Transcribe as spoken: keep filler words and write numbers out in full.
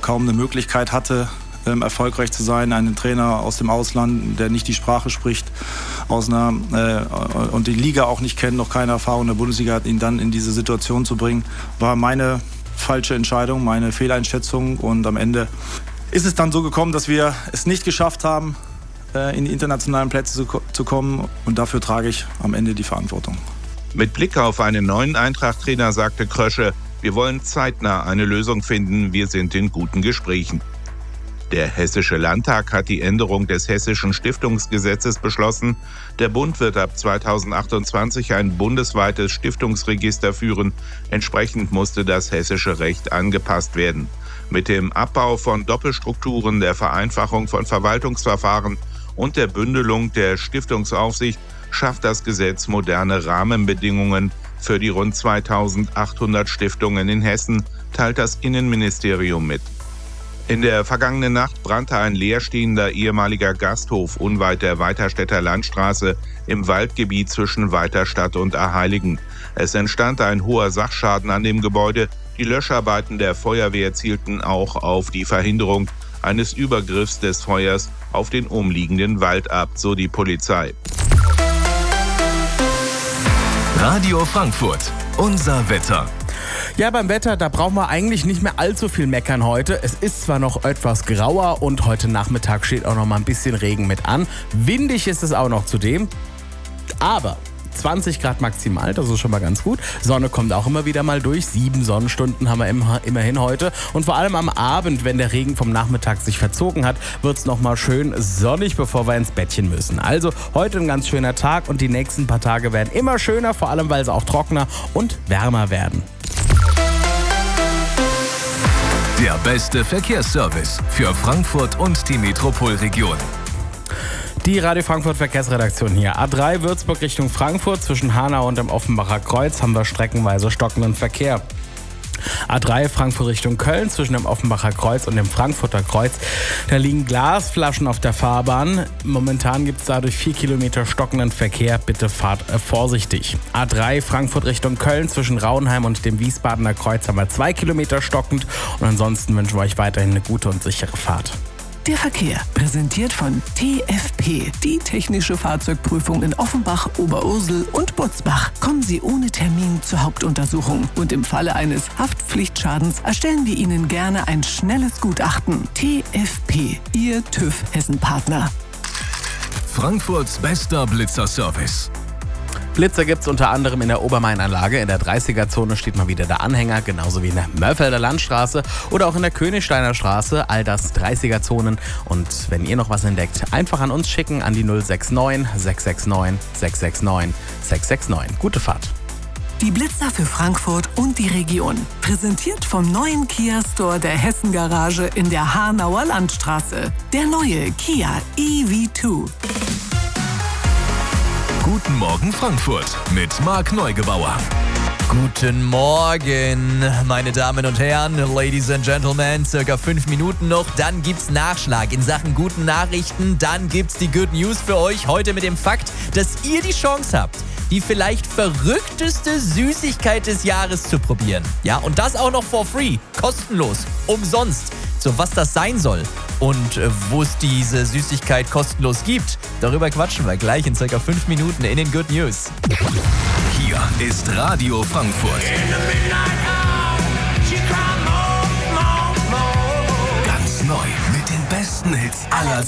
kaum eine Möglichkeit hatte, ähm, erfolgreich zu sein. Einen Trainer aus dem Ausland, der nicht die Sprache spricht, aus einer, äh, und die Liga auch nicht kennt, noch keine Erfahrung in der Bundesliga hat, ihn dann in diese Situation zu bringen, war meine falsche Entscheidung, meine Fehleinschätzung. Und am Ende ist es dann so gekommen, dass wir es nicht geschafft haben, äh, in die internationalen Plätze zu, zu kommen. Und dafür trage ich am Ende die Verantwortung. Mit Blick auf einen neuen Eintracht-Trainer sagte Krösche: Wir wollen zeitnah eine Lösung finden, wir sind in guten Gesprächen. Der Hessische Landtag hat die Änderung des Hessischen Stiftungsgesetzes beschlossen. Der Bund wird ab zweitausendachtundzwanzig ein bundesweites Stiftungsregister führen. Entsprechend musste das hessische Recht angepasst werden. Mit dem Abbau von Doppelstrukturen, der Vereinfachung von Verwaltungsverfahren und der Bündelung der Stiftungsaufsicht schafft das Gesetz moderne Rahmenbedingungen für die rund zweitausendachthundert Stiftungen in Hessen, teilt das Innenministerium mit. In der vergangenen Nacht brannte ein leerstehender ehemaliger Gasthof unweit der Weiterstädter Landstraße im Waldgebiet zwischen Weiterstadt und Arheiligen. Es entstand ein hoher Sachschaden an dem Gebäude. Die Löscharbeiten der Feuerwehr zielten auch auf die Verhinderung eines Übergriffs des Feuers auf den umliegenden Wald ab, so die Polizei. Radio Frankfurt, unser Wetter. Ja, beim Wetter, da brauchen wir eigentlich nicht mehr allzu viel meckern heute. Es ist zwar noch etwas grauer und heute Nachmittag steht auch noch mal ein bisschen Regen mit an. Windig ist es auch noch zudem, aber zwanzig Grad maximal, das ist schon mal ganz gut. Sonne kommt auch immer wieder mal durch. Sieben Sonnenstunden haben wir immerhin heute. Und vor allem am Abend, wenn der Regen vom Nachmittag sich verzogen hat, wird es nochmal schön sonnig, bevor wir ins Bettchen müssen. Also heute ein ganz schöner Tag und die nächsten paar Tage werden immer schöner, vor allem weil sie auch trockener und wärmer werden. Der beste Verkehrsservice für Frankfurt und die Metropolregion. Die Radio Frankfurt Verkehrsredaktion hier. A drei Würzburg Richtung Frankfurt. Zwischen Hanau und dem Offenbacher Kreuz haben wir streckenweise stockenden Verkehr. A drei Frankfurt Richtung Köln. Zwischen dem Offenbacher Kreuz und dem Frankfurter Kreuz. Da liegen Glasflaschen auf der Fahrbahn. Momentan gibt es dadurch vier Kilometer stockenden Verkehr. Bitte fahrt äh, vorsichtig. A drei Frankfurt Richtung Köln. Zwischen Rauenheim und dem Wiesbadener Kreuz haben wir zwei Kilometer stockend. Und ansonsten wünschen wir euch weiterhin eine gute und sichere Fahrt. Der Verkehr, präsentiert von T F P, die technische Fahrzeugprüfung in Offenbach, Oberursel und Butzbach. Kommen Sie ohne Termin zur Hauptuntersuchung und im Falle eines Haftpflichtschadens erstellen wir Ihnen gerne ein schnelles Gutachten. T F P, Ihr TÜV Hessen-Partner. Frankfurts bester Blitzerservice. Blitzer gibt es unter anderem in der Obermain-Anlage. In der dreißiger-Zone steht mal wieder der Anhänger, genauso wie in der Mörfelder Landstraße oder auch in der Königsteiner Straße. All das dreißiger-Zonen. Und wenn ihr noch was entdeckt, einfach an uns schicken an die null sechs neun sechs sechs neun sechs sechs neun sechs sechs neun. Gute Fahrt. Die Blitzer für Frankfurt und die Region. Präsentiert vom neuen Kia Store der Hessen Garage in der Hanauer Landstraße. Der neue Kia E V zwei. Guten Morgen Frankfurt mit Marc Neugebauer. Guten Morgen, meine Damen und Herren, Ladies and Gentlemen. Circa fünf Minuten noch, dann gibt's Nachschlag in Sachen guten Nachrichten. Dann gibt's die Good News für euch. Heute mit dem Fakt, dass ihr die Chance habt, die vielleicht verrückteste Süßigkeit des Jahres zu probieren. Ja, und das auch noch for free, kostenlos, umsonst. So, was das sein soll und äh, wo es diese Süßigkeit kostenlos gibt, darüber quatschen wir gleich in circa fünf Minuten in den Good News. Hier ist Radio Frankfurt. Ganz neu mit den besten Hits aller